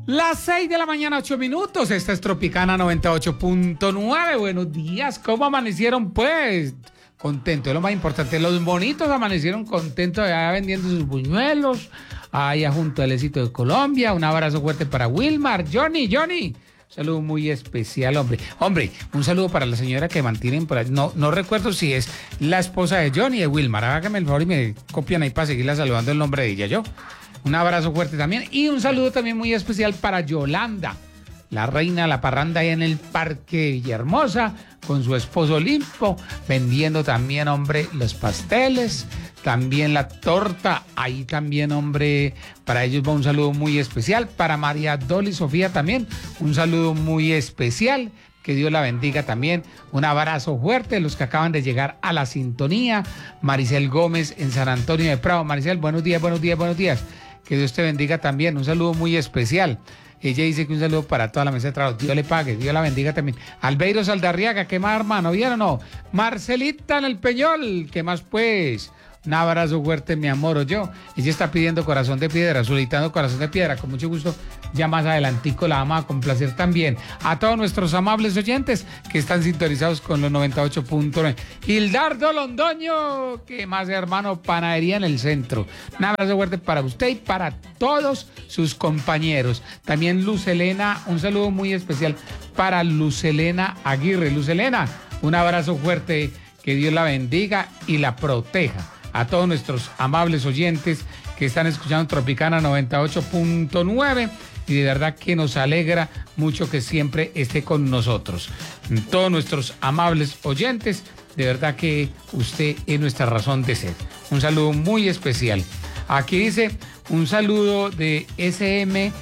Las 6 de la mañana, 8 minutos. Esta es Tropicana 98.9. Buenos días. ¿Cómo amanecieron? Pues contentos, es lo más importante. Los bonitos amanecieron contentos allá vendiendo sus buñuelos, allá junto al éxito de Colombia. Un abrazo fuerte para Wilmar. Johnny. Un saludo muy especial, hombre. Hombre, un saludo para la señora que mantienen por ahí. No recuerdo si es la esposa de Johnny, de Wilmar. Hágame el favor y me copian ahí para seguirla saludando el nombre de ella, yo. Un abrazo fuerte también. Y un saludo también muy especial para Yolanda, la reina de la parranda ahí en el Parque de Villahermosa, con su esposo Olimpo, vendiendo también, hombre, los pasteles, también la torta. Ahí también, hombre, para ellos va un saludo muy especial. Para María Dolly Sofía también, un saludo muy especial. Que Dios la bendiga también. Un abrazo fuerte de los que acaban de llegar a la sintonía. Maricel Gómez en San Antonio de Prado. Maricel, buenos días. Que Dios te bendiga también. Un saludo muy especial. Ella dice que un saludo para toda la mesa de trabajo. Dios le pague, Dios la bendiga también. Albeiro Saldarriaga, ¿qué más, hermano? ¿Vieron o no? Marcelita en el Peñol, ¿qué más pues? Un abrazo fuerte, mi amor, yo. Ella está pidiendo corazón de piedra, solicitando corazón de piedra. Con mucho gusto, ya más adelantico la vamos a complacer también. A todos nuestros amables oyentes que están sintonizados con los 98.9. Hildardo Londoño, ¿qué más, hermano? Panadería en el centro. Un abrazo fuerte para usted y para todos sus compañeros. También Luz Helena, un saludo muy especial para Luz Helena Aguirre. Luz Helena, un abrazo fuerte, que Dios la bendiga y la proteja. A todos nuestros amables oyentes que están escuchando Tropicana 98.9 y de verdad que nos alegra mucho que siempre esté con nosotros. Todos nuestros amables oyentes, de verdad que usted es nuestra razón de ser. Un saludo muy especial. Aquí dice un saludo de SM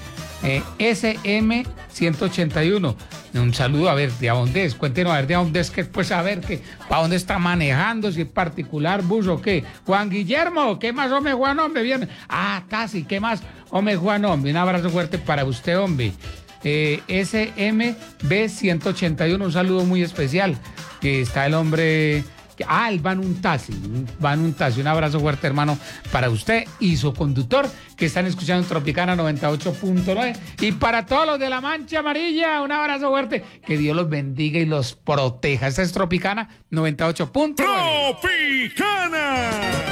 181. Un saludo, a ver, ¿de dónde es? Cuéntenos, a ver, ¿de dónde es? Que pues a ver, que ¿para dónde está manejando? Si es particular, bus o qué. Juan Guillermo, ¿qué más, hombre, Juan, hombre? Bien. Ah, casi, ¿qué más, hombre, Juan, hombre? Un abrazo fuerte para usted, hombre. SMB 181, un saludo muy especial. Que está el hombre... el Van Untasi, un abrazo fuerte, hermano, para usted y su conductor que están escuchando Tropicana 98.9 y para todos los de la Mancha Amarilla, un abrazo fuerte, que Dios los bendiga y los proteja. Esta es Tropicana 98.9. ¡Tropicana!